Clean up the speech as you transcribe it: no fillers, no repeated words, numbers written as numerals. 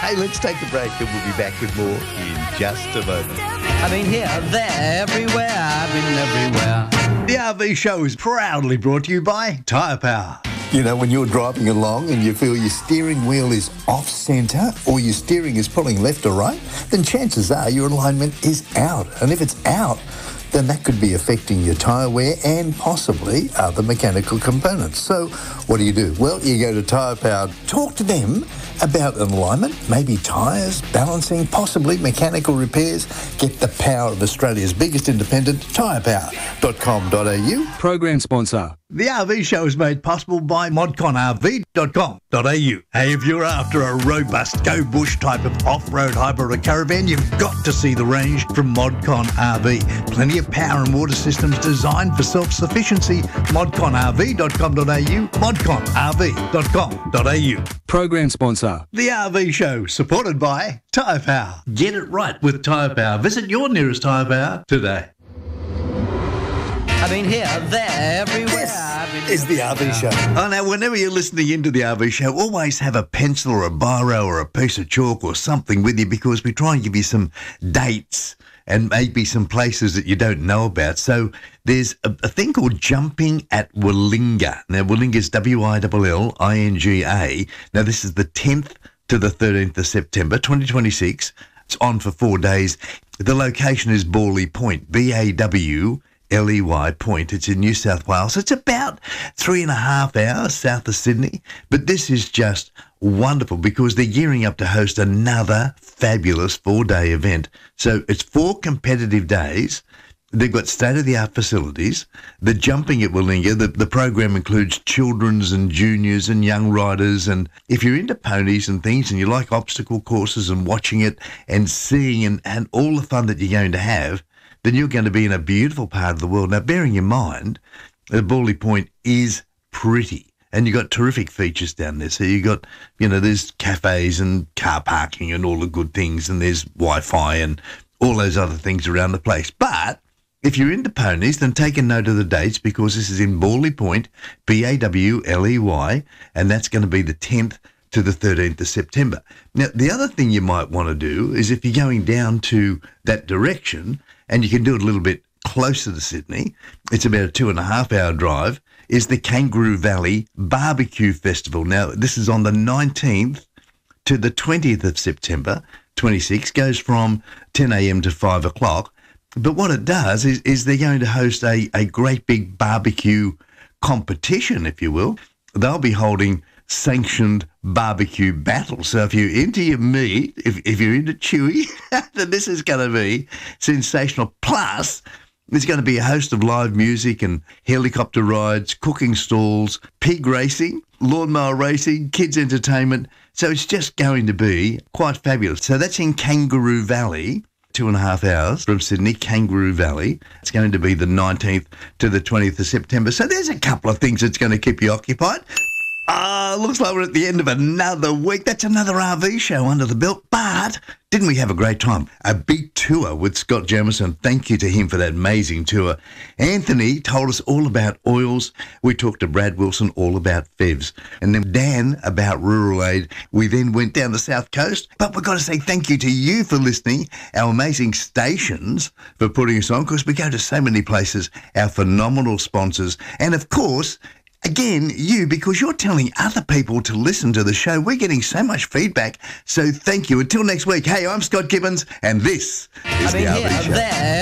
Hey, let's take a break and we'll be back with more in just a moment. I've been here, there, everywhere. I've been everywhere. The RV Show is proudly brought to you by Tyre Power. You know, when you're driving along and you feel your steering wheel is off-centre or your steering is pulling left or right, then chances are your alignment is out. And if it's out, then that could be affecting your tyre wear and possibly other mechanical components. So what do? Well, you go to Tyre Power, talk to them about an alignment, maybe tyres, balancing, possibly mechanical repairs. Get the power of Australia's biggest independent, tyrepower.com.au. Program sponsor. The RV Show is made possible by modconrv.com.au. Hey, if you're after a robust go-bush type of off-road hybrid or caravan, you've got to see the range from Modcon RV. Plenty of power and water systems designed for self-sufficiency. modconrv.com.au, modconrv.com.au. Program sponsor. The RV Show, supported by Tyre Power. Get it right with Tyre Power. Visit your nearest Tyre Power today. I've been here, there, everywhere. I've been Is the RV Show. Oh, now, whenever you're listening into the RV Show, always have a pencil or a biro or a piece of chalk or something with you, because we try and give you some dates and maybe some places that you don't know about. So there's a thing called Jumping at Willinga. Now, Willinga is Willinga. Now, this is the 10th to the 13th of September, 2026. It's on for 4 days. The location is Bawley Point, Bawley Point. It's in New South Wales. It's about 3.5 hours south of Sydney. But this is just wonderful because they're gearing up to host another fabulous 4-day event. So it's 4 competitive days. They've got state-of-the-art facilities. The Jumping at Willinga, the program includes children's and juniors and young riders. And if you're into ponies and things and you like obstacle courses and watching it and seeing and all the fun that you're going to have, then you're going to be in a beautiful part of the world. Now, bearing in mind, the Bawley Point is pretty, and you've got terrific features down there. So you've got, there's cafes and car parking and all the good things, and there's Wi-Fi and all those other things around the place. But if you're into ponies, then take a note of the dates, because this is in Bawley Point, Bawley, and that's going to be the 10th to the 13th of September. Now, the other thing you might want to do is, if you're going down to that direction, and you can do it a little bit closer to Sydney, it's about a 2.5-hour drive, is the Kangaroo Valley Barbecue Festival. Now, this is on the 19th to the 20th of September, 26, goes from 10 a.m. to 5 o'clock. But what it does is they're going to host a great big barbecue competition, if you will. They'll be holding sanctioned barbecue battle. So if you're into your meat, if you're into chewy, then this is going to be sensational. Plus, there's going to be a host of live music and helicopter rides, cooking stalls, pig racing, lawnmower racing, kids entertainment. So it's just going to be quite fabulous. So that's in Kangaroo Valley, 2.5 hours from Sydney, Kangaroo Valley. It's going to be the 19th to the 20th of September. So there's a couple of things that's going to keep you occupied. Looks like we're at the end of another week. That's another RV show under the belt. But didn't we have a great time? A big tour with Scott Jamieson. Thank you to him for that amazing tour. Anthony told us all about oils. We talked to Brad Wilson all about FEVs. And then Dan about Rural Aid. We then went down the South Coast. But we've got to say thank you to you for listening, our amazing stations for putting us on, because we go to so many places, our phenomenal sponsors. And, of course, again, you, because you're telling other people to listen to the show. We're getting so much feedback. So thank you. Until next week, hey, I'm Scott Gibbons, and this is the RV Show.